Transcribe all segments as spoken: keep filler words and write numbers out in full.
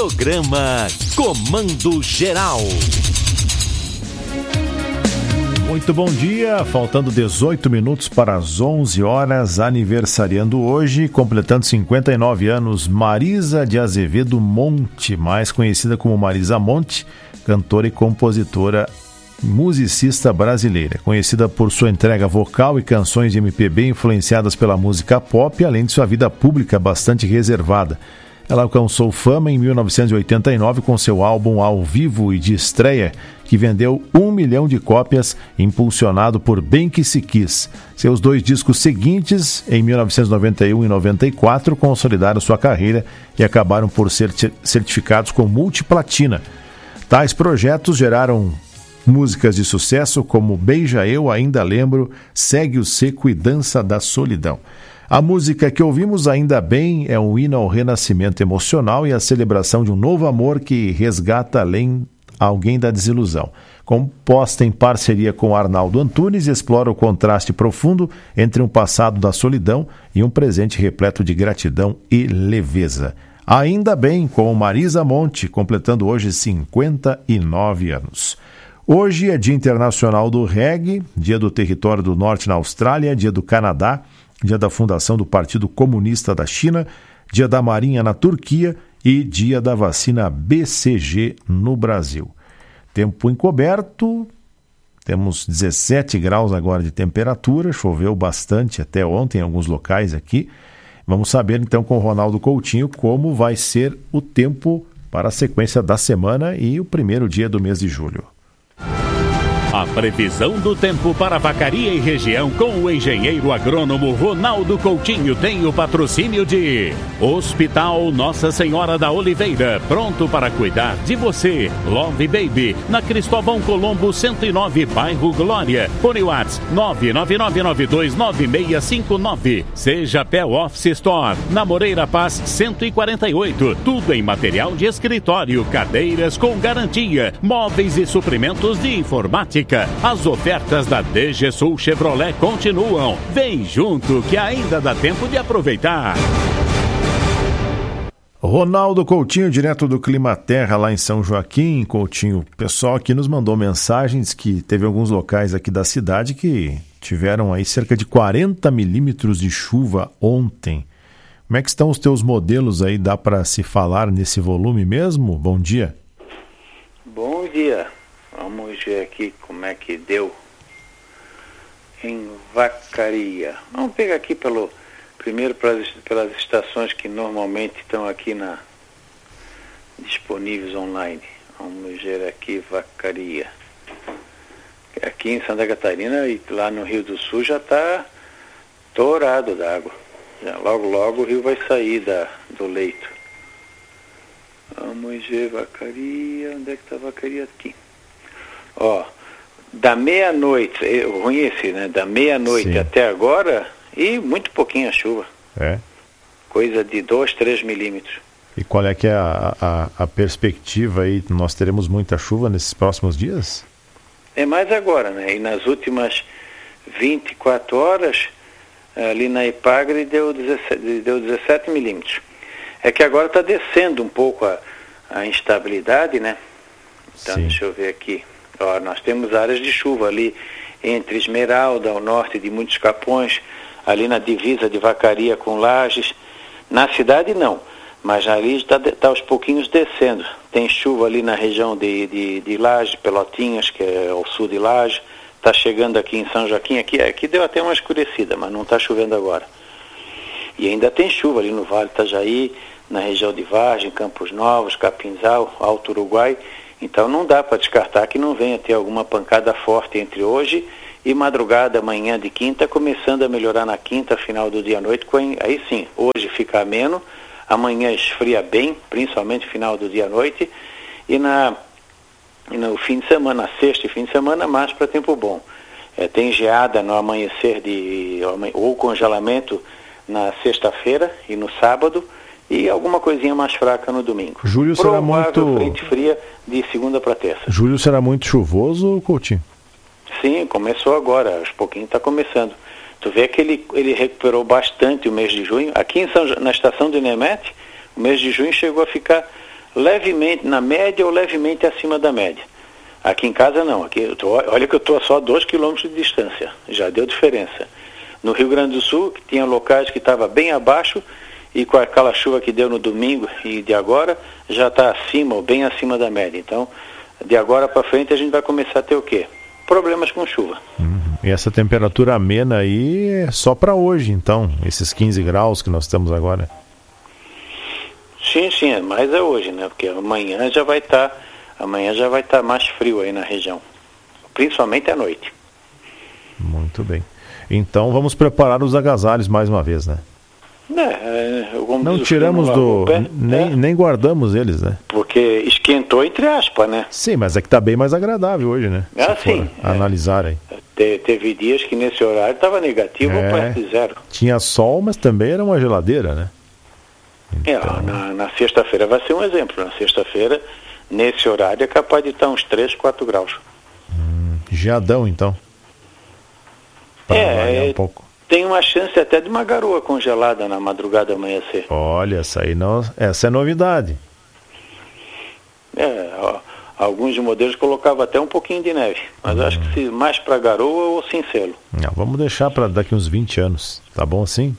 Programa Comando Geral. Muito bom dia, faltando dezoito minutos para as onze horas, aniversariando hoje, completando cinquenta e nove anos, Marisa de Azevedo Monte, mais conhecida como Marisa Monte, cantora e compositora, musicista brasileira, conhecida por sua entrega vocal e canções de M P B influenciadas pela música pop, além de sua vida pública bastante reservada. Ela alcançou fama em mil novecentos e oitenta e nove com seu álbum ao vivo e de estreia, que vendeu um milhão de cópias, impulsionado por Bem Que Se Quis. Seus dois discos seguintes, em mil novecentos e noventa e um e noventa e quatro, consolidaram sua carreira e acabaram por ser certificados com multiplatina. Tais projetos geraram músicas de sucesso como Beija Eu, Ainda Lembro, Segue o Seco e Dança da Solidão. A música que ouvimos, Ainda Bem, é um hino ao renascimento emocional e à celebração de um novo amor que resgata além alguém da desilusão. Composta em parceria com Arnaldo Antunes, explora o contraste profundo entre um passado da solidão e um presente repleto de gratidão e leveza. Ainda Bem, com Marisa Monte, completando hoje cinquenta e nove anos. Hoje é Dia Internacional do Reggae, Dia do Território do Norte na Austrália, Dia do Canadá, Dia da fundação do Partido Comunista da China, Dia da Marinha na Turquia e Dia da Vacina B C G no Brasil. Tempo encoberto, temos dezessete graus agora de temperatura, choveu bastante até ontem em alguns locais aqui. Vamos saber então com o Ronaldo Coutinho como vai ser o tempo para a sequência da semana e o primeiro dia do mês de julho. A previsão do tempo para Vacaria e região com o engenheiro agrônomo Ronaldo Coutinho tem o patrocínio de Hospital Nossa Senhora da Oliveira, pronto para cuidar de você. Love Baby, na Cristóvão Colombo cento e nove, bairro Glória. Fone WhatsApp nove nove nove nove dois nove seis cinco nove. Seja Pel Office Store, na Moreira Paz cento e quarenta e oito. Tudo em material de escritório, cadeiras com garantia, móveis e suprimentos de informática. As ofertas da D G Sul Chevrolet continuam. Vem junto que ainda dá tempo de aproveitar. Ronaldo Coutinho, direto do Clima Terra, lá em São Joaquim. Coutinho, o pessoal aqui nos mandou mensagens que teve alguns locais aqui da cidade que tiveram aí cerca de quarenta milímetros de chuva ontem. Como é que estão os teus modelos aí? Dá para se falar nesse volume mesmo? Bom dia. Bom dia. Vamos ver aqui como é que deu em Vacaria. Vamos pegar aqui pelo primeiro pelas, pelas estações que normalmente estão aqui na disponíveis online. Vamos ver aqui Vacaria. Aqui em Santa Catarina e lá no Rio do Sul já está torado d'água. Já, logo logo o rio vai sair da, do leito. Vamos ver Vacaria. Onde é que está Vacaria? Aqui. Ó, da meia-noite, eu conheci, né? Da meia-noite até agora, e muito pouquinha chuva. É. Coisa de dois, três milímetros. E qual é que é a, a, a perspectiva aí? Nós teremos muita chuva nesses próximos dias? É mais agora, né? E nas últimas vinte e quatro horas, ali na Ipagre, deu dezessete, deu dezessete milímetros. É que agora está descendo um pouco a, a instabilidade, né? Então, Sim. Deixa eu ver aqui. Ó, nós temos áreas de chuva ali entre Esmeralda, ao norte de Muitos Capões, ali na divisa de Vacaria com Lages. Na cidade não, mas ali está tá aos pouquinhos descendo. Tem chuva ali na região de, de, de Lages, Pelotinhas, que é ao sul de Lages. Está chegando aqui em São Joaquim, aqui, aqui deu até uma escurecida, mas não está chovendo agora. E ainda tem chuva ali no Vale Itajaí, na região de Vargem, Campos Novos, Capinzal, Alto Uruguai. Então não dá para descartar que não venha ter alguma pancada forte entre hoje e madrugada, amanhã de quinta, começando a melhorar na quinta, final do dia à noite. Aí sim, hoje fica ameno, amanhã esfria bem, principalmente final do dia à noite, e, na, e no fim de semana, sexta e fim de semana, mais para tempo bom. É, tem geada no amanhecer de, ou congelamento na sexta-feira e no sábado, e alguma coisinha mais fraca no domingo. Julho será muito... frente fria de segunda para terça. Julho será muito chuvoso, Coutinho? Sim, começou agora, aos pouquinhos está começando. Tu vê que ele, ele recuperou bastante o mês de junho. Aqui em São, na estação do Inemete, o mês de junho chegou a ficar levemente na média ou levemente acima da média. Aqui em casa não, aqui eu tô, olha que eu estou a só dois quilômetros de distância, já deu diferença. No Rio Grande do Sul, que tinha locais que estava bem abaixo, e com aquela chuva que deu no domingo e de agora, já está acima ou bem acima da média. Então, de agora para frente a gente vai começar a ter o quê? Problemas com chuva. Uhum. E essa temperatura amena aí é só para hoje, então, esses quinze graus que nós temos agora. Sim, sim, mas é hoje, né? Porque amanhã já vai estar, tá, amanhã já vai estar tá mais frio aí na região, principalmente à noite. Muito bem. Então vamos preparar os agasalhos mais uma vez, né? É, não tiramos do... Pé, nem, é. nem guardamos eles, né? Porque esquentou entre aspas, né? Sim, mas é que tá bem mais agradável hoje, né? Ah, sim. É. Analisar aí. Te, teve dias que nesse horário estava negativo é. ou perto de zero. Tinha sol, mas também era uma geladeira, né? Então... É, na, na sexta-feira vai ser um exemplo. Na sexta-feira, nesse horário, é capaz de estar uns três, quatro graus. Hum, geadão, então. Pra é, um pouco. Tem uma chance até de uma garoa congelada na madrugada amanhecer. Olha, essa aí não, essa é novidade. É, ó, alguns modelos colocavam até um pouquinho de neve, mas hum. acho que se mais para garoa ou cincelo. Não, vamos deixar para daqui uns vinte anos, tá bom assim?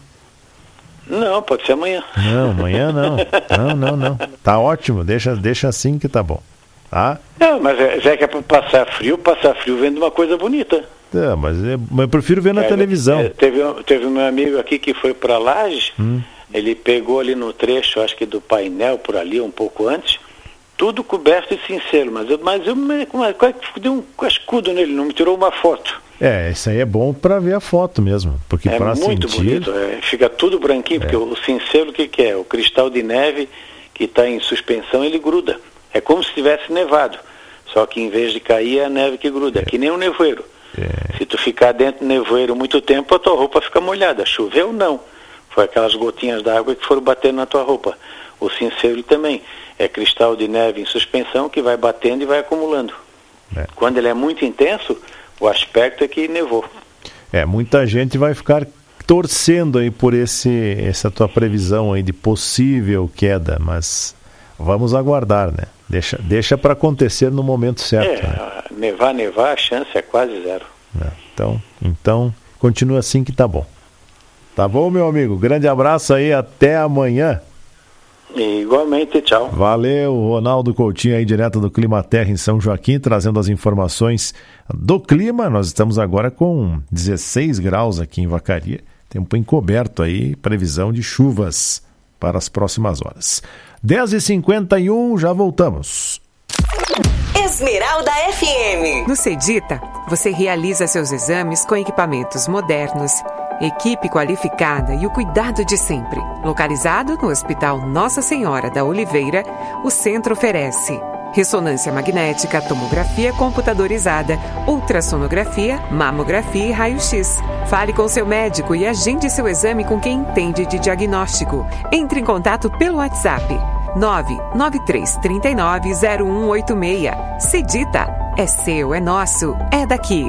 Não, pode ser amanhã. Não, amanhã não. Não, não, não. Tá ótimo, deixa, deixa assim que tá bom. Tá? Não, mas é, já que é para passar frio, passar frio vendo uma coisa bonita. É, mas é, eu prefiro ver na é, televisão. É, teve, teve um meu amigo aqui que foi para Lages, hum. ele pegou ali no trecho, acho que do painel, por ali, um pouco antes, tudo coberto de cincelo, mas eu, mas eu quase deu um cascudo nele, não me tirou uma foto. É, isso aí é bom para ver a foto mesmo, porque é para muito sentir... bonito, é, fica tudo branquinho, é. Porque o, o cincelo, o que, que é? O cristal de neve que está em suspensão, ele gruda. É como se tivesse nevado, só que em vez de cair é a neve que gruda, é que nem um nevoeiro. É. Se tu ficar dentro do nevoeiro muito tempo, a tua roupa fica molhada. Choveu, não. Foi aquelas gotinhas d'água que foram batendo na tua roupa. O cincelo também é cristal de neve em suspensão que vai batendo e vai acumulando. É. Quando ele é muito intenso, o aspecto é que nevou. É, muita gente vai ficar torcendo aí por esse, essa tua previsão aí de possível queda, mas vamos aguardar, né? Deixa, deixa para acontecer no momento certo. É, né? Nevar, nevar, a chance é quase zero. É, então, então, continua assim que tá bom. Tá bom, meu amigo? Grande abraço aí, até amanhã. E igualmente, tchau. Valeu, Ronaldo Coutinho aí, direto do Climaterra em São Joaquim, trazendo as informações do clima. Nós estamos agora com dezesseis graus aqui em Vacaria, tempo encoberto aí, previsão de chuvas para as próximas horas. dez e cinquenta e um, já voltamos. Esmeralda F M. No Cedita, você realiza seus exames com equipamentos modernos, equipe qualificada e o cuidado de sempre. Localizado no Hospital Nossa Senhora da Oliveira, o centro oferece ressonância magnética, tomografia computadorizada, ultrassonografia, mamografia e raio-x. Fale com seu médico e agende seu exame com quem entende de diagnóstico. Entre em contato pelo WhatsApp nove nove três três nove zero um oito seis. Cedita, é seu, é nosso, é daqui.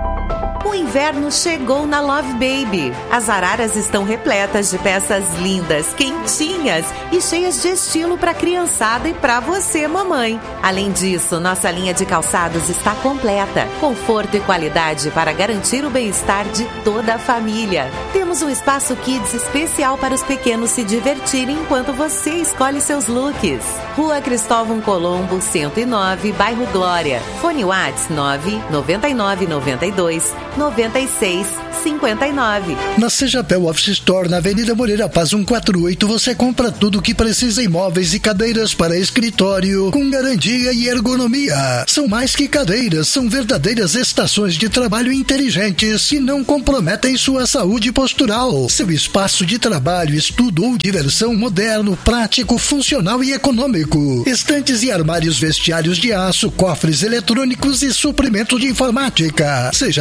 O inverno chegou na Love Baby. As araras estão repletas de peças lindas, quentinhas e cheias de estilo para a criançada e para você, mamãe. Além disso, nossa linha de calçados está completa. Conforto e qualidade para garantir o bem-estar de toda a família. Temos um espaço kids especial para os pequenos se divertirem enquanto você escolhe seus looks. Rua Cristóvão Colombo, cento e nove, Bairro Glória. Fone WhatsApp nove nove nove nove dois noventa e seis cinquenta e nove. Na Sejapel Office Store, na Avenida Moreira Paz cento e quarenta e oito, você compra tudo o que precisa em móveis e cadeiras para escritório, com garantia e ergonomia. São mais que cadeiras, são verdadeiras estações de trabalho inteligentes que não comprometem sua saúde postural. Seu espaço de trabalho, estudo ou diversão moderno, prático, funcional e econômico. Estantes e armários vestiários de aço, cofres eletrônicos e suprimento de informática. Sejapel Office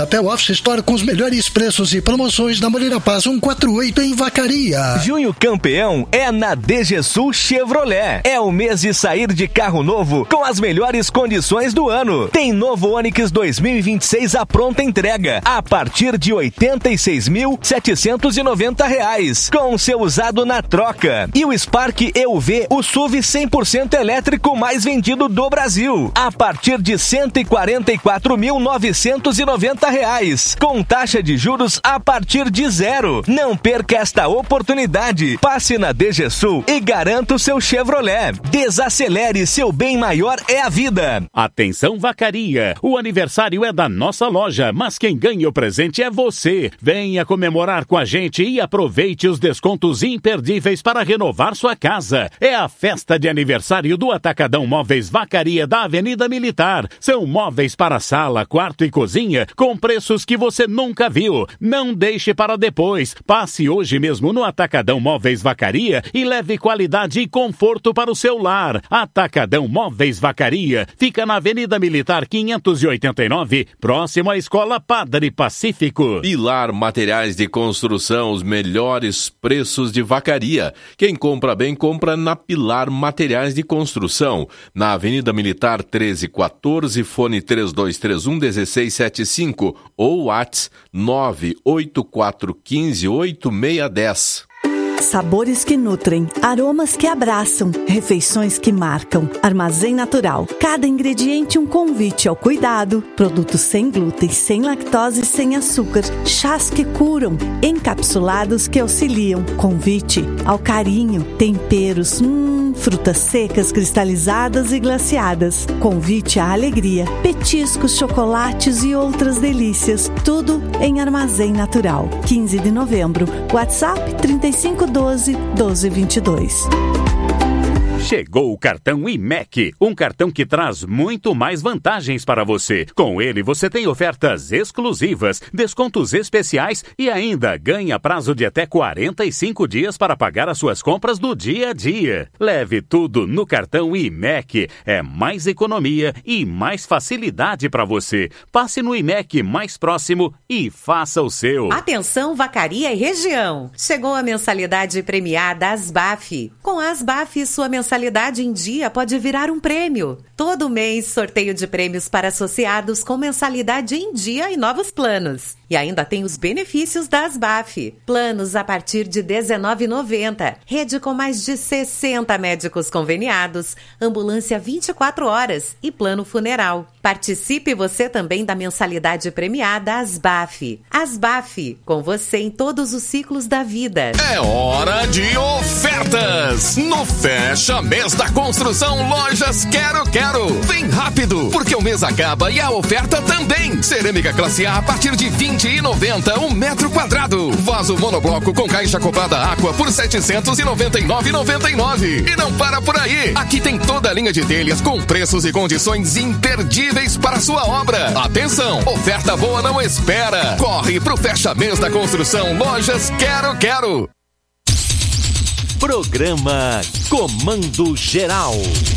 Self Store com os melhores preços e promoções na Moreira Paz cento e quarenta e oito em Vacaria. Junho campeão é na D G Sul Chevrolet. É o mês de sair de carro novo com as melhores condições do ano. Tem novo Onix dois mil e vinte e seis à pronta entrega a partir de oitenta e seis mil setecentos e noventa reais, com seu usado na troca. E o Spark E U V, o S U V cem por cento elétrico mais vendido do Brasil, a partir de cento e quarenta e quatro mil novecentos e noventa reais, com taxa de juros a partir de zero. Não perca esta oportunidade. Passe na D G Sul e garanta o seu Chevrolet. Desacelere, seu bem maior é a vida. Atenção Vacaria, o aniversário é da nossa loja, mas quem ganha o presente é você. Venha comemorar com a gente e aproveite os descontos imperdíveis para renovar sua casa. É a festa de aniversário do Atacadão Móveis Vacaria da Avenida Militar. São móveis para sala, quarto e cozinha com preços que você nunca viu. Não deixe para depois. Passe hoje mesmo no Atacadão Móveis Vacaria e leve qualidade e conforto para o seu lar. Atacadão Móveis Vacaria fica na Avenida Militar quinhentos e oitenta e nove, próximo à Escola Padre Pacífico. Pilar Materiais de Construção, os melhores preços de Vacaria. Quem compra bem, compra na Pilar Materiais de Construção, na Avenida Militar treze quatorze, fone três dois três um um seis sete cinco ou WhatsApp nove oito quatro um cinco oito seis um zero. Sabores que nutrem, aromas que abraçam, refeições que marcam. Armazém Natural. Cada ingrediente um convite ao cuidado. Produtos sem glúten, sem lactose e sem açúcar. Chás que curam, encapsulados que auxiliam. Convite ao carinho. Temperos, hum, frutas secas, cristalizadas e glaciadas. Convite à alegria. Petiscos, chocolates e outras delícias. Tudo em Armazém Natural. quinze de novembro. WhatsApp trinta e cinco doze, doze vinte e dois. Chegou o cartão I M E C, um cartão que traz muito mais vantagens para você. Com ele, você tem ofertas exclusivas, descontos especiais e ainda ganha prazo de até quarenta e cinco dias para pagar as suas compras do dia a dia. Leve tudo no cartão I M E C. É mais economia e mais facilidade para você. Passe no I M E C mais próximo e faça o seu. Atenção Vacaria e região. Chegou a mensalidade premiada Asbaf. Com a Asbaf, sua mensalidade mensalidade em dia pode virar um prêmio. Todo mês, sorteio de prêmios para associados com mensalidade em dia e novos planos. E ainda tem os benefícios da Asbaf. Planos a partir de dezenove reais e noventa centavos. Rede com mais de sessenta médicos conveniados. Ambulância vinte e quatro horas e plano funeral. Participe você também da mensalidade premiada Asbaf. Asbaf, com você em todos os ciclos da vida. É hora de ofertas! No Fecha Mês da Construção Lojas Quero Quero. Vem rápido, porque o mês acaba e a oferta também. Cerâmica classe A a partir de vinte e noventa um metro quadrado. Vaso monobloco com caixa acoplada Aqua por setecentos e noventa e nove reais e noventa e nove centavos. E não para por aí. Aqui tem toda a linha de telhas com preços e condições imperdíveis para sua obra. Atenção, oferta boa não espera. Corre pro Fecha Mês da Construção Lojas Quero Quero. Programa Comando Geral.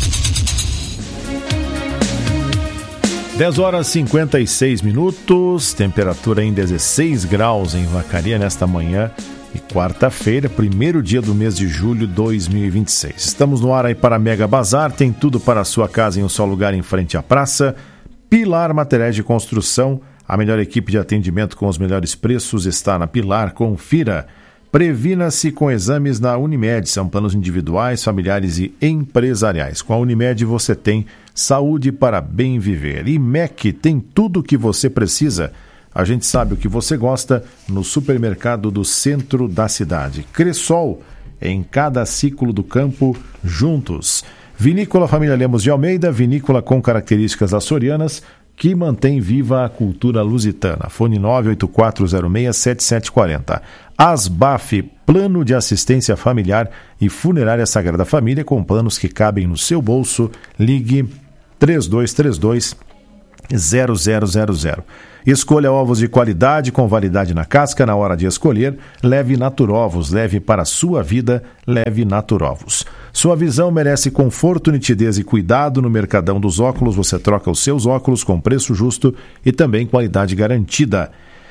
dez horas e cinquenta e seis minutos, temperatura em dezesseis graus em Vacaria nesta manhã e quarta-feira, primeiro dia do mês de julho de dois mil e vinte e seis. Estamos no ar aí para Mega Bazar, tem tudo para a sua casa em um só lugar em frente à praça. Pilar Materiais de Construção, a melhor equipe de atendimento com os melhores preços está na Pilar, confira. Previna-se com exames na Unimed, são planos individuais, familiares e empresariais. Com a Unimed você tem saúde para bem viver. E M E C tem tudo o que você precisa. A gente sabe o que você gosta no supermercado do centro da cidade. Cressol, em cada ciclo do campo, juntos. Vinícola Família Lemos de Almeida, vinícola com características açorianas, que mantém viva a cultura lusitana. Fone nove oito quatro zero seis sete sete quatro zero. Asbaf, plano de assistência familiar e funerária Sagrada Família, com planos que cabem no seu bolso. Ligue três dois três dois zero zero zero zero. Escolha ovos de qualidade com validade na casca. Na hora de escolher, leve Naturovos, leve para a sua vida, leve Naturovos. Sua visão merece conforto, nitidez e cuidado. No Mercadão dos Óculos você troca os seus óculos com preço justo e também qualidade garantida.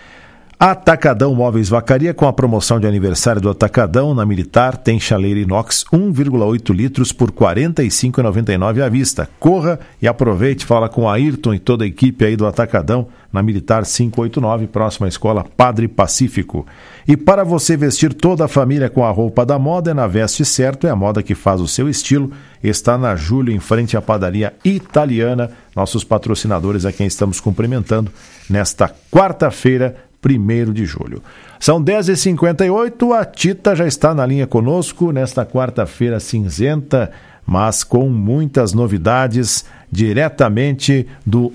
Atacadão Móveis Vacaria, com a promoção de aniversário do Atacadão, na Militar tem chaleira inox um vírgula oito litros por quarenta e cinco reais e noventa e nove centavos à vista. Corra e aproveite, fala com a Ayrton e toda a equipe aí do Atacadão, na Militar quinhentos e oitenta e nove, próxima à Escola Padre Pacífico. E para você vestir toda a família com a roupa da moda, é na Veste Certo, é a moda que faz o seu estilo. Está na Júlio, em frente à padaria italiana, nossos patrocinadores a quem estamos cumprimentando nesta quarta-feira, primeiro de julho. São dez e cinquenta e oito, a Tita já está na linha conosco nesta quarta-feira cinzenta, mas com muitas novidades, diretamente do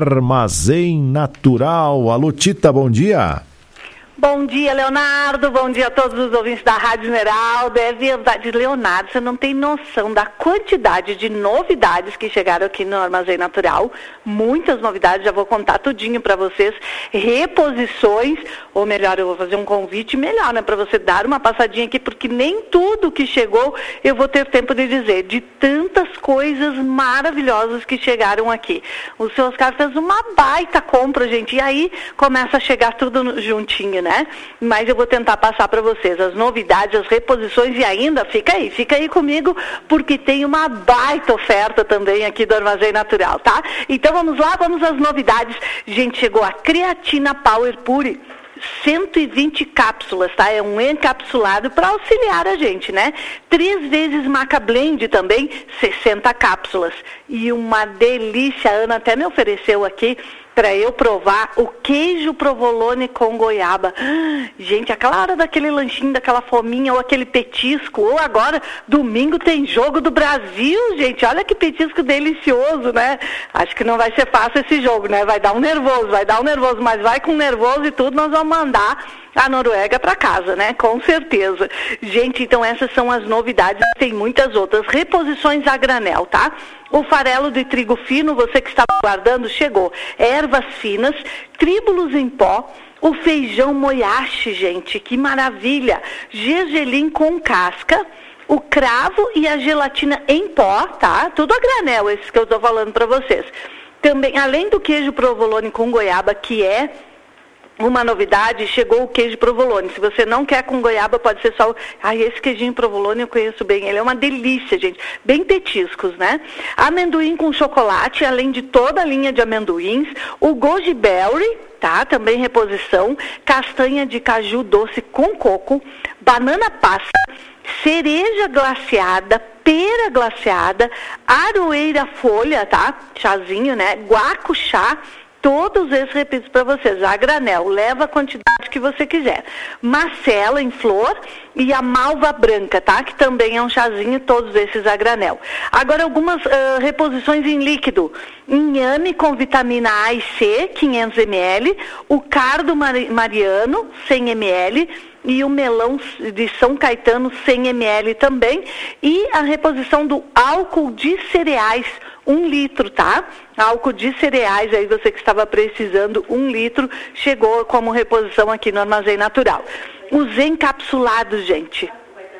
Armazém Natural. Alô, Tita, bom dia. Bom dia, Leonardo, bom dia a todos os ouvintes da Rádio Esmeralda. É verdade, Leonardo, você não tem noção da quantidade de novidades que chegaram aqui no Armazém Natural. Muitas novidades, já vou contar tudinho para vocês. Reposições, ou melhor, eu vou fazer um convite melhor, né, para você dar uma passadinha aqui, porque nem tudo que chegou eu vou ter tempo de dizer, de tantas coisas maravilhosas que chegaram aqui. O seu Oscar fez uma baita compra, gente, e aí começa a chegar tudo juntinho, né? Mas eu vou tentar passar para vocês as novidades, as reposições e ainda, fica aí, fica aí comigo, porque tem uma baita oferta também aqui do Armazém Natural, tá? Então vamos lá, vamos às novidades. Gente, chegou a Creatina Power Pure, cento e vinte cápsulas, tá? É um encapsulado para auxiliar a gente, né? Três vezes Maca Blend também, sessenta cápsulas. E uma delícia, a Ana até me ofereceu aqui para eu provar o queijo provolone com goiaba. Gente, aquela hora daquele lanchinho, daquela fominha, ou aquele petisco, ou agora, domingo tem jogo do Brasil, gente, olha que petisco delicioso, né? Acho que não vai ser fácil esse jogo, né? Vai dar um nervoso, vai dar um nervoso, mas vai com nervoso e tudo, nós vamos mandar a Noruega para casa, né? Com certeza. Gente, então essas são as novidades, tem muitas outras. Reposições a granel, tá? O farelo de trigo fino, você que estava guardando, chegou. Ervas finas, tríbulos em pó, o feijão moyashi, gente, que maravilha. Gergelim com casca, o cravo e a gelatina em pó, tá? Tudo a granel, esses que eu estou falando para vocês. Também, além do queijo provolone com goiaba, que é uma novidade, chegou o queijo provolone. Se você não quer com goiaba, pode ser só o... Ai, esse queijinho provolone eu conheço bem. Ele é uma delícia, gente. Bem petiscos, né? Amendoim com chocolate, além de toda a linha de amendoins. O goji berry, tá? Também reposição. Castanha de caju doce com coco. Banana passa. Cereja glaciada, pera glaciada. Aroeira folha, tá? Chazinho, né? Guaco chá. Todos esses repito para vocês, a granel, leva a quantidade que você quiser. Macela em flor e a malva branca, tá? Que também é um chazinho, todos esses a granel. Agora algumas uh, reposições em líquido. Inhame com vitamina A e C, quinhentos mililitros, o cardo mariano, cem mililitros, e o melão de São Caetano, cem mililitros também, e a reposição do álcool de cereais, um litro, tá? Álcool de cereais, aí você que estava precisando, um litro, chegou como reposição aqui no Armazém Natural. Os encapsulados, gente.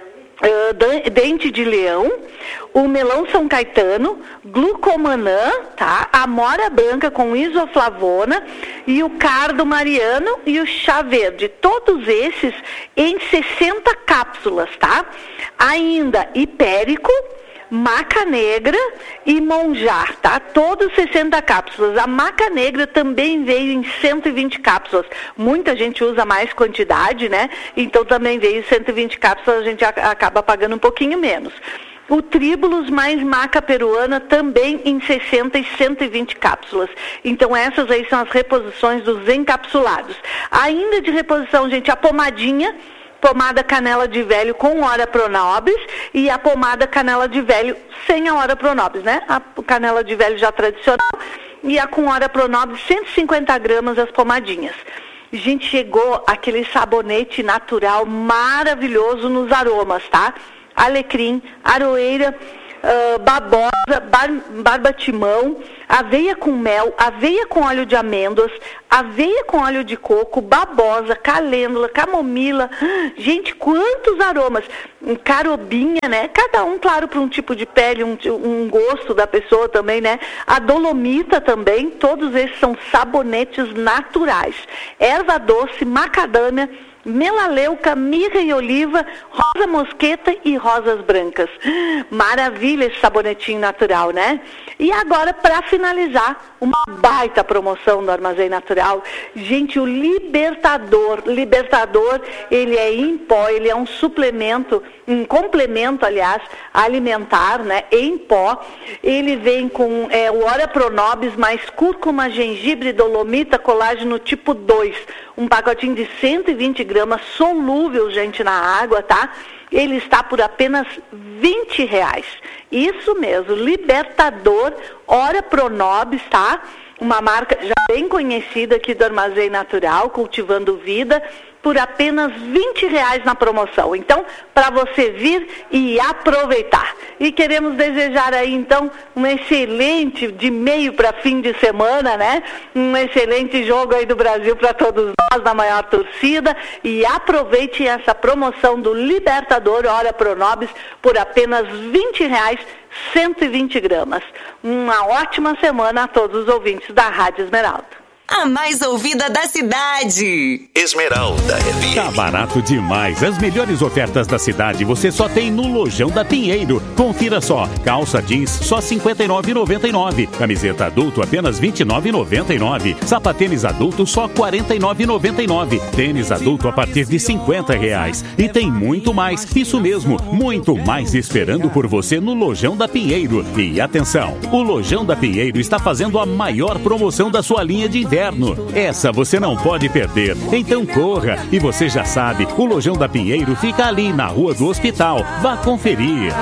Uh, dente de leão, o melão São Caetano, glucomanã, tá? Amora branca com isoflavona e o cardo mariano e o chá verde. Todos esses em sessenta cápsulas, tá? Ainda hipérico, maca negra e monjar, tá? Todos sessenta cápsulas. A maca negra também veio em cento e vinte cápsulas. Muita gente usa mais quantidade, né? Então também veio cento e vinte cápsulas, a gente acaba pagando um pouquinho menos. O tríbulos mais maca peruana também em sessenta e cento e vinte cápsulas. Então essas aí são as reposições dos encapsulados. Ainda de reposição, gente, a pomadinha, pomada canela de velho com hora pronobis e a pomada canela de velho sem a hora pronobis, né? A canela de velho já tradicional e a com hora pronobis, cento e cinquenta gramas as pomadinhas. Gente, chegou aquele sabonete natural maravilhoso nos aromas, tá? Alecrim, aroeira, uh, babosa, bar, barbatimão, aveia com mel, aveia com óleo de amêndoas, aveia com óleo de coco, babosa, calêndula, camomila. Gente, quantos aromas! Carobinha, né? Cada um, claro, para um tipo de pele, um, um gosto da pessoa também, né? A dolomita também, todos esses são sabonetes naturais. Erva doce, macadâmia, melaleuca, mirra e oliva, rosa mosqueta e rosas brancas. Maravilha esse sabonetinho natural, né? E agora, para finalizar, uma baita promoção do Armazém Natural. Gente, o Libertador, Libertador, ele é em pó, ele é um suplemento, um complemento, aliás, alimentar, né? Em pó. Ele vem com é, o Ora Pronobis, mais cúrcuma, gengibre, dolomita, colágeno tipo dois. Um pacotinho de cento e vinte gramas, solúvel, gente, na água, tá? Ele está por apenas vinte reais. Isso mesmo, Libertador, Ora Pronobis, tá? Uma marca já bem conhecida aqui do Armazém Natural, cultivando vida, por apenas vinte reais na promoção. Então, para você vir e aproveitar. E queremos desejar aí, então, um excelente de meio para fim de semana, né? Um excelente jogo aí do Brasil para todos nós, na maior torcida. E aproveite essa promoção do Libertador Ora Pronobis por apenas vinte reais, cento e vinte gramas. Uma ótima semana a todos os ouvintes da Rádio Esmeralda. A mais ouvida da cidade. Esmeralda F M. Tá barato demais. As melhores ofertas da cidade você só tem no Lojão da Pinheiro. Confira só. Calça jeans só cinquenta e nove reais e noventa e nove centavos. Camiseta adulto apenas vinte e nove reais e noventa e nove centavos. Sapatênis adulto só quarenta e nove reais e noventa e nove centavos. Tênis adulto a partir de cinquenta reais. E tem muito mais. Isso mesmo, muito mais esperando por você no Lojão da Pinheiro. E atenção, o Lojão da Pinheiro está fazendo a maior promoção da sua linha de inverno. Essa você não pode perder. Então corra. E você já sabe, o Lojão da Pinheiro fica ali na Rua do Hospital. Vá conferir.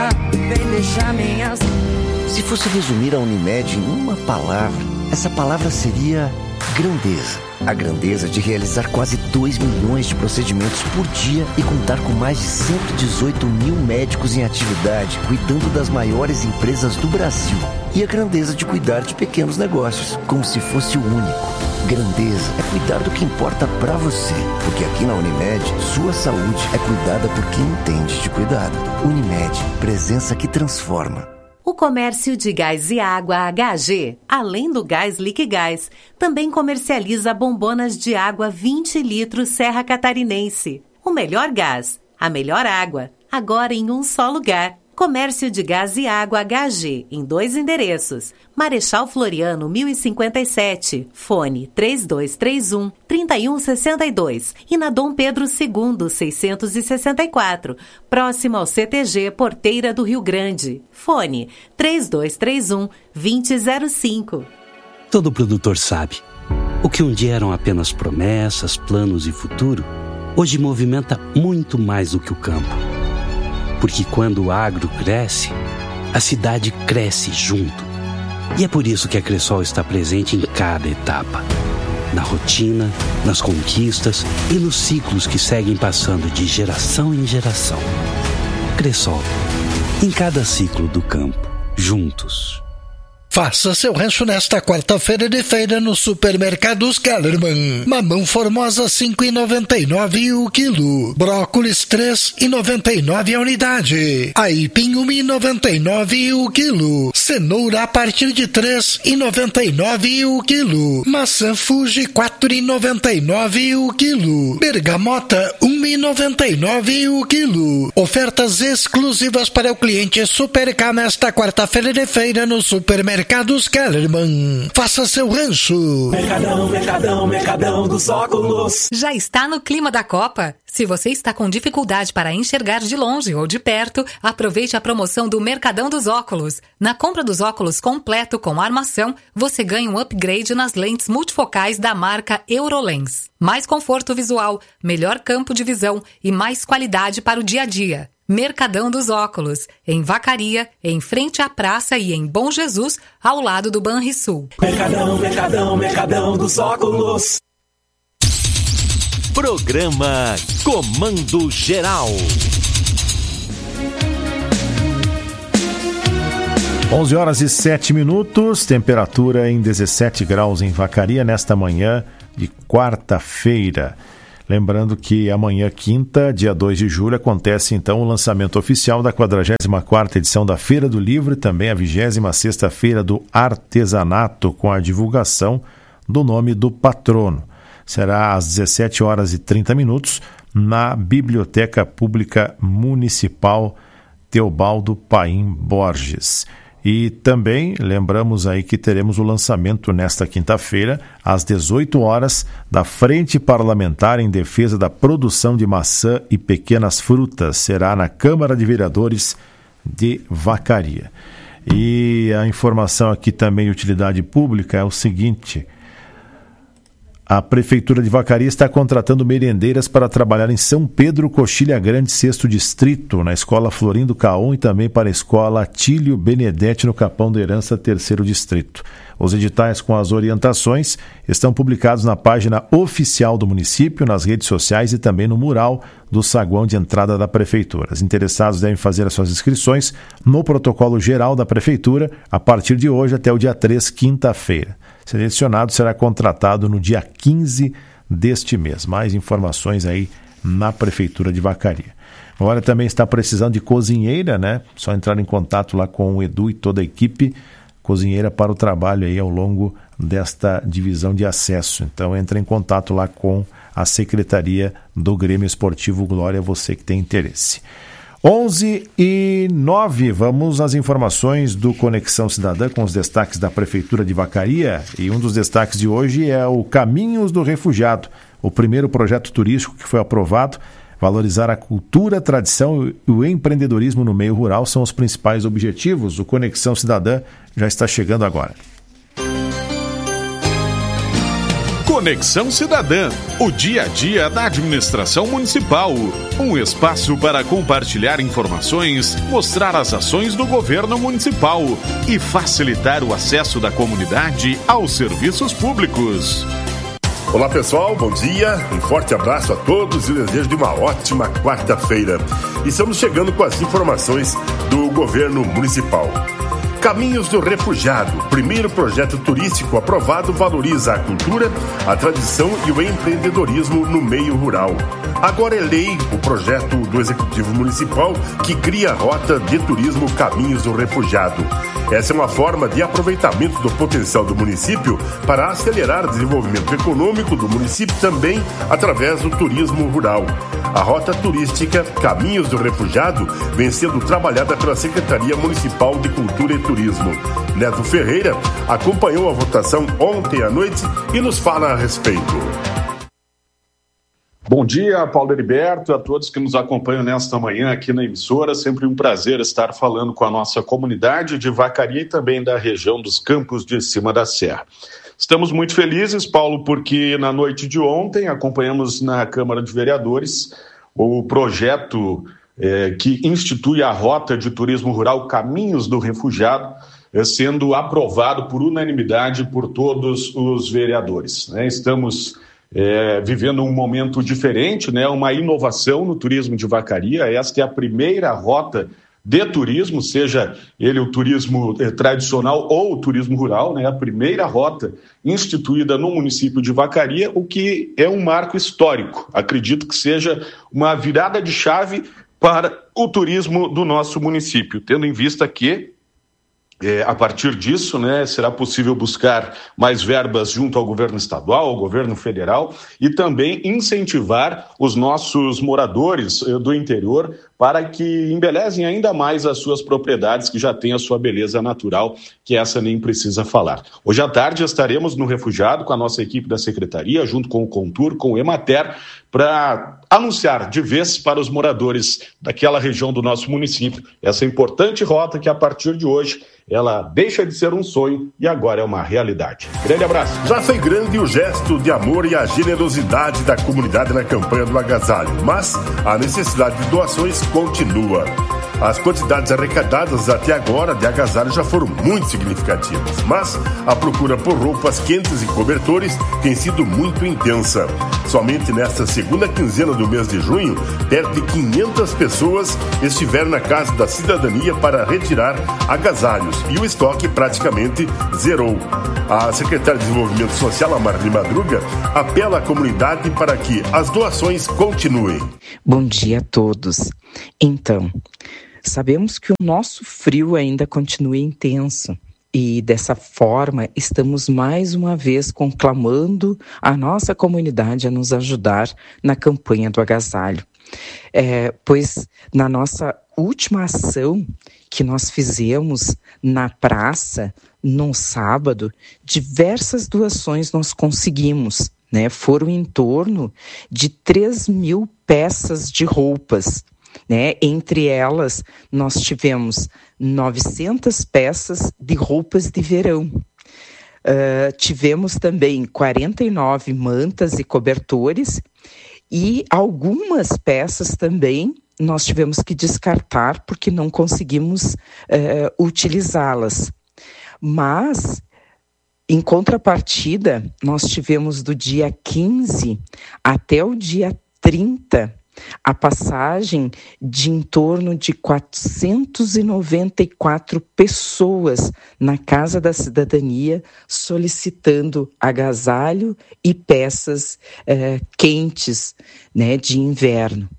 Se fosse resumir a Unimed em uma palavra, essa palavra seria grandeza. A grandeza de realizar quase dois milhões de procedimentos por dia e contar com mais de cento e dezoito mil médicos em atividade, cuidando das maiores empresas do Brasil. E a grandeza de cuidar de pequenos negócios, como se fosse o único. Grandeza é cuidar do que importa pra você, porque aqui na Unimed, sua saúde é cuidada por quem entende de cuidado. Unimed, presença que transforma. O comércio de gás e água H G, além do gás Liquigás, também comercializa bombonas de água vinte litros Serra Catarinense. O melhor gás, a melhor água, agora em um só lugar. Comércio de gás e água H G, em dois endereços. Marechal Floriano, mil e cinquenta e sete, fone três dois três um, três um seis dois. E na Dom Pedro segundo, seiscentos e sessenta e quatro, próximo ao C T G Porteira do Rio Grande. Fone três dois três um, dois zero zero cinco. Todo produtor sabe, o que um dia eram apenas promessas, planos e futuro, hoje movimenta muito mais do que o campo. Porque quando o agro cresce, a cidade cresce junto. E é por isso que a Cressol está presente em cada etapa. Na rotina, nas conquistas e nos ciclos que seguem passando de geração em geração. Cressol, em cada ciclo do campo, juntos. Faça seu rancho nesta quarta-feira de feira no Supermercados Kellerman. Mamão formosa cinco reais e noventa e nove centavos o quilo. Brócolis três reais e noventa e nove centavos a unidade. Aipim um real e noventa e nove centavos o quilo. Cenoura a partir de três reais e noventa e nove centavos o quilo. Maçã Fuji quatro reais e noventa e nove centavos o quilo. Bergamota um real e noventa e nove centavos o quilo. Ofertas exclusivas para o cliente Supercar nesta quarta-feira de feira no Supermercados Mercados Kellerman. Faça seu rancho. Mercadão, Mercadão, Mercadão dos Óculos. Já está no clima da Copa? Se você está com dificuldade para enxergar de longe ou de perto, aproveite a promoção do Mercadão dos Óculos. Na compra dos óculos completo com armação, você ganha um upgrade nas lentes multifocais da marca Eurolens. Mais conforto visual, melhor campo de visão e mais qualidade para o dia a dia. Mercadão dos Óculos, em Vacaria, em frente à praça e em Bom Jesus, ao lado do Banrisul. Mercadão, Mercadão, Mercadão dos Óculos. Programa Comando Geral. onze horas e sete minutos, temperatura em dezessete graus em Vacaria nesta manhã de quarta-feira. Lembrando que amanhã, quinta, dia dois de julho, acontece então o lançamento oficial da quadragésima quarta edição da Feira do Livro e também a vigésima sexta Feira do Artesanato, com a divulgação do nome do patrono. Será às dezessete horas e trinta minutos na Biblioteca Pública Municipal Teobaldo Paim Borges. E também lembramos aí que teremos o lançamento nesta quinta-feira, às dezoito horas, da Frente Parlamentar em Defesa da Produção de Maçã e Pequenas Frutas. Será na Câmara de Vereadores de Vacaria. E a informação aqui também de utilidade pública é o seguinte: a Prefeitura de Vacaria está contratando merendeiras para trabalhar em São Pedro, Coxilha Grande, sexto Distrito, na Escola Florindo Caon e também para a Escola Atílio Benedetti, no Capão da Herança, terceiro Distrito. Os editais com as orientações estão publicados na página oficial do município, nas redes sociais e também no mural do saguão de entrada da Prefeitura. Os interessados devem fazer as suas inscrições no protocolo geral da Prefeitura a partir de hoje até o dia três, quinta-feira. Selecionado será contratado no dia quinze deste mês. Mais informações aí na Prefeitura de Vacaria. Agora também está precisando de cozinheira, né? Só entrar em contato lá com o Edu e toda a equipe. Cozinheira para o trabalho aí ao longo desta divisão de acesso. Então entre em contato lá com a Secretaria do Grêmio Esportivo Glória, você que tem interesse. onze e nove, vamos às informações do Conexão Cidadã com os destaques da Prefeitura de Vacaria. E um dos destaques de hoje é o Caminhos do Refugiado, o primeiro projeto turístico que foi aprovado. Valorizar a cultura, a tradição e o empreendedorismo no meio rural são os principais objetivos. O Conexão Cidadã já está chegando agora. Conexão Cidadã, o dia a dia da administração municipal. Um espaço para compartilhar informações, mostrar as ações do governo municipal e facilitar o acesso da comunidade aos serviços públicos. Olá pessoal, bom dia, um forte abraço a todos e desejo de uma ótima quarta-feira. E estamos chegando com as informações do governo municipal. Caminhos do Refugiado, primeiro projeto turístico aprovado, valoriza a cultura, a tradição e o empreendedorismo no meio rural. Agora é lei o projeto do Executivo Municipal que cria a rota de turismo Caminhos do Refugiado. Essa é uma forma de aproveitamento do potencial do município para acelerar o desenvolvimento econômico do município também através do turismo rural. A rota turística Caminhos do Refugiado vem sendo trabalhada pela Secretaria Municipal de Cultura e Turismo. Neto Ferreira acompanhou a votação ontem à noite e nos fala a respeito. Bom dia, Paulo Heriberto, a todos que nos acompanham nesta manhã aqui na emissora. Sempre um prazer estar falando com a nossa comunidade de Vacaria e também da região dos Campos de Cima da Serra. Estamos muito felizes, Paulo, porque na noite de ontem acompanhamos na Câmara de Vereadores o projeto eh, que institui a Rota de Turismo Rural Caminhos do Refugiado, eh, sendo aprovado por unanimidade por todos os vereadores, né? Estamos É, vivendo um momento diferente, né? Uma inovação no turismo de Vacaria. Esta é a primeira rota de turismo, seja ele o turismo eh, tradicional ou o turismo rural, né? A primeira rota instituída no município de Vacaria, o que é um marco histórico. Acredito que seja uma virada de chave para o turismo do nosso município, tendo em vista que É, a partir disso, né, será possível buscar mais verbas junto ao governo estadual, ao governo federal e também incentivar os nossos moradores eh, do interior para que embelezem ainda mais as suas propriedades, que já têm a sua beleza natural, que essa nem precisa falar. Hoje à tarde estaremos no Refugiado com a nossa equipe da Secretaria, junto com o Contur, com o Emater, para anunciar de vez para os moradores daquela região do nosso município essa importante rota que, a partir de hoje, ela deixa de ser um sonho e agora é uma realidade. Grande abraço. Já foi grande o gesto de amor e a generosidade da comunidade na campanha do agasalho, mas a necessidade de doações continua. As quantidades arrecadadas até agora de agasalhos já foram muito significativas, mas a procura por roupas quentes e cobertores tem sido muito intensa. Somente nesta segunda quinzena do mês de junho, perto de quinhentas pessoas estiveram na Casa da Cidadania para retirar agasalhos e o estoque praticamente zerou. A secretária de Desenvolvimento Social, a Marli Madruga, apela à comunidade para que as doações continuem. Bom dia a todos. Então, sabemos que o nosso frio ainda continua intenso e, dessa forma, estamos mais uma vez conclamando a nossa comunidade a nos ajudar na campanha do agasalho. É, pois, na nossa última ação que nós fizemos na praça, no sábado, diversas doações nós conseguimos, né? Foram em torno de três mil peças de roupas. Né? Entre elas, nós tivemos novecentas peças de roupas de verão. Uh, tivemos também quarenta e nove mantas e cobertores e algumas peças também nós tivemos que descartar porque não conseguimos uh, utilizá-las. Mas, em contrapartida, nós tivemos do dia quinze até o dia trinta a passagem de em torno de quatrocentas e noventa e quatro pessoas na Casa da Cidadania solicitando agasalho e peças eh, quentes, né, de inverno.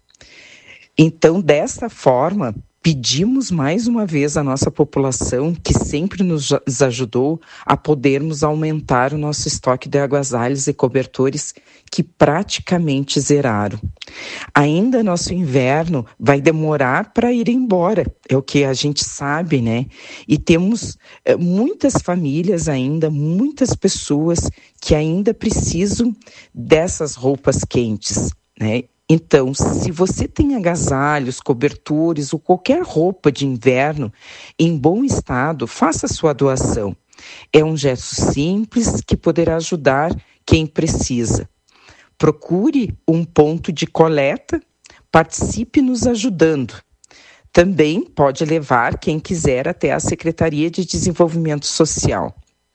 Então, dessa forma, pedimos mais uma vez à nossa população, que sempre nos ajudou, a podermos aumentar o nosso estoque de agasalhos e cobertores, que praticamente zeraram. Ainda nosso inverno vai demorar para ir embora, é o que a gente sabe, né? E temos eh, muitas famílias ainda, muitas pessoas que ainda precisam dessas roupas quentes, né? Então, se você tem agasalhos, cobertores ou qualquer roupa de inverno em bom estado, faça sua doação. É um gesto simples que poderá ajudar quem precisa. Procure um ponto de coleta, participe nos ajudando. Também pode levar quem quiser até a Secretaria de Desenvolvimento Social.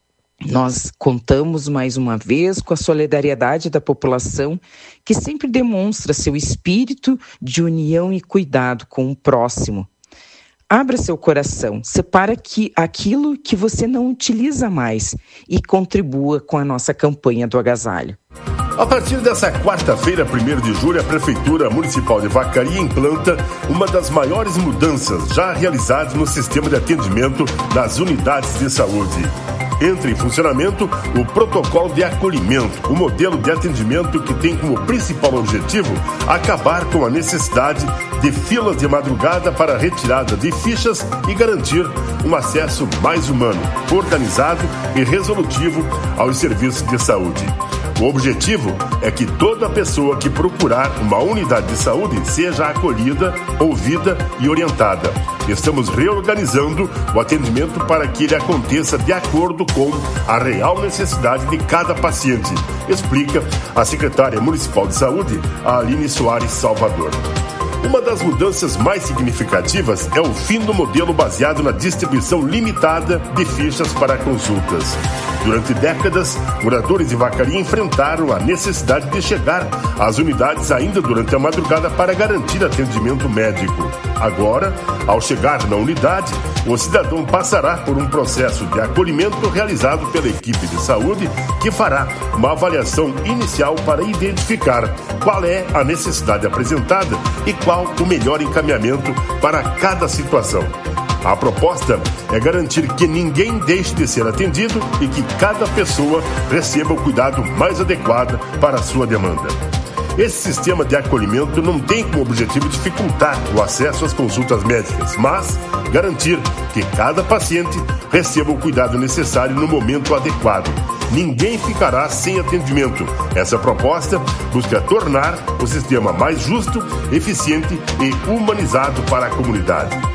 Nós contamos mais uma vez com a solidariedade da população, que sempre demonstra seu espírito de união e cuidado com o próximo. Abra seu coração, separa que, aquilo que você não utiliza mais e contribua com a nossa campanha do agasalho. A partir dessa quarta-feira, primeiro de julho, a Prefeitura Municipal de Vacaria implanta uma das maiores mudanças já realizadas no sistema de atendimento das unidades de saúde. Entra em funcionamento o protocolo de acolhimento, o modelo de atendimento que tem como principal objetivo acabar com a necessidade de filas de madrugada para retirada de fichas e garantir um acesso mais humano, organizado e resolutivo aos serviços de saúde. O objetivo é que toda pessoa que procurar uma unidade de saúde seja acolhida, ouvida e orientada. Estamos reorganizando o atendimento para que ele aconteça de acordo com a real necessidade de cada paciente, explica a secretária municipal de saúde, a Aline Soares Salvador. Uma das mudanças mais significativas é o fim do modelo baseado na distribuição limitada de fichas para consultas. Durante décadas, moradores de Vacaria enfrentaram a necessidade de chegar às unidades ainda durante a madrugada para garantir atendimento médico. Agora, ao chegar na unidade, o cidadão passará por um processo de acolhimento realizado pela equipe de saúde, que fará uma avaliação inicial para identificar qual é a necessidade apresentada e qual o melhor encaminhamento para cada situação. A proposta é garantir que ninguém deixe de ser atendido e que cada pessoa receba o cuidado mais adequado para a sua demanda. Esse sistema de acolhimento não tem como objetivo dificultar o acesso às consultas médicas, mas garantir que cada paciente receba o cuidado necessário no momento adequado. Ninguém ficará sem atendimento. Essa proposta busca tornar o sistema mais justo, eficiente e humanizado para a comunidade.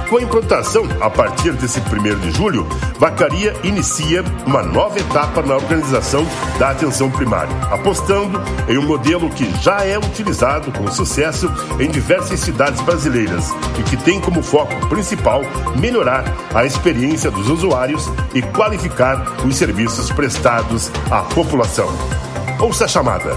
Com a implantação, a partir desse primeiro de julho, Vacaria inicia uma nova etapa na organização da atenção primária, apostando em um modelo que já é utilizado com sucesso em diversas cidades brasileiras e que tem como foco principal melhorar a experiência dos usuários e qualificar os serviços prestados à população. Ouça a chamada.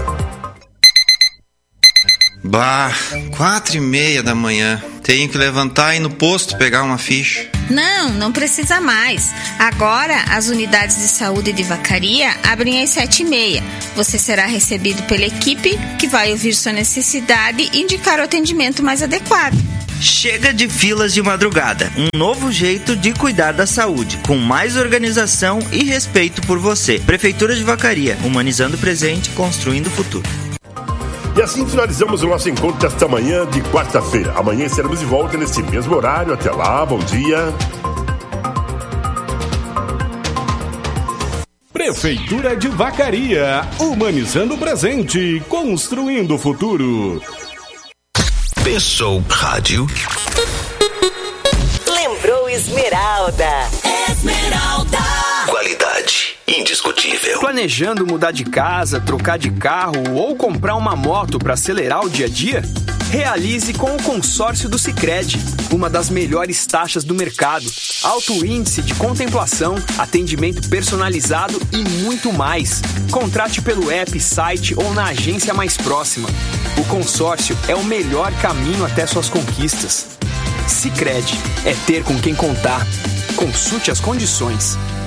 Bah, quatro e meia da manhã. Tenho que levantar e ir no posto pegar uma ficha. Não, não precisa mais. Agora, as unidades de saúde de Vacaria abrem às sete e meia. Você será recebido pela equipe, que vai ouvir sua necessidade e indicar o atendimento mais adequado. Chega de filas de madrugada. Um novo jeito de cuidar da saúde, com mais organização e respeito por você. Prefeitura de Vacaria, humanizando o presente, construindo o futuro. E assim finalizamos o nosso encontro desta manhã de quarta-feira. Amanhã estaremos de volta nesse mesmo horário. Até lá, bom dia. Prefeitura de Vacaria, humanizando o presente, construindo o futuro. Pensou rádio? Lembrou Esmeralda. Esmeralda. Qualidade indiscutível. Planejando mudar de casa, trocar de carro ou comprar uma moto para acelerar o dia a dia? Realize com o consórcio do Sicredi, uma das melhores taxas do mercado, alto índice de contemplação, atendimento personalizado e muito mais. Contrate pelo app, site ou na agência mais próxima. O consórcio é o melhor caminho até suas conquistas. Sicredi é ter com quem contar. Consulte as condições.